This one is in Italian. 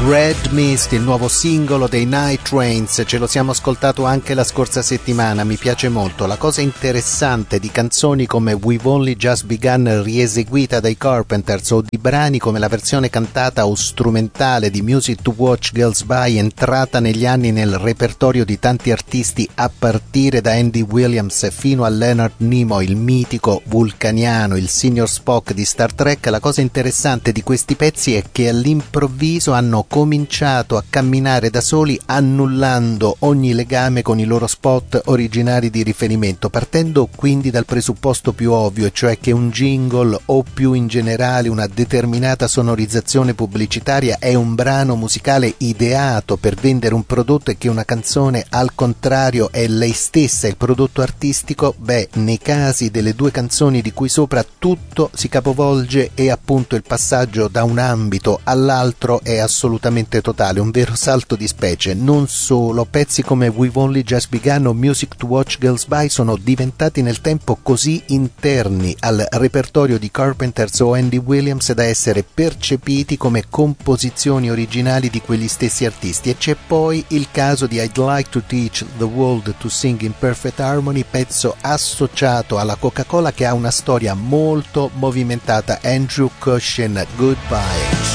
Red Mist, il nuovo singolo dei Night Trains, ce lo siamo ascoltato anche la scorsa settimana, mi piace molto. La cosa interessante di canzoni come We've Only Just Begun rieseguita dai Carpenters o di brani come la versione cantata o strumentale di Music to Watch Girls By, entrata negli anni nel repertorio di tanti artisti a partire da Andy Williams fino a Leonard Nimoy, il mitico vulcaniano, il signor Spock di Star Trek. La cosa interessante di questi pezzi è che all'improvviso hanno cominciato a camminare da soli, annullando ogni legame con i loro spot originari di riferimento, partendo quindi dal presupposto più ovvio, cioè che un jingle o più in generale una determinata sonorizzazione pubblicitaria è un brano musicale ideato per vendere un prodotto e che una canzone al contrario è lei stessa il prodotto artistico. Nei casi delle due canzoni di cui sopra tutto si capovolge e appunto il passaggio da un ambito all'altro è assolutamente totale, un vero salto di specie. Non solo, pezzi come We've Only Just Begun o Music to Watch Girls By sono diventati nel tempo così interni al repertorio di Carpenters o Andy Williams da essere percepiti come composizioni originali di quegli stessi artisti. E c'è poi il caso di I'd Like to Teach the World to Sing in Perfect Harmony, pezzo associato alla Coca-Cola che ha una storia molto movimentata. Andrew Cushin, Goodbye.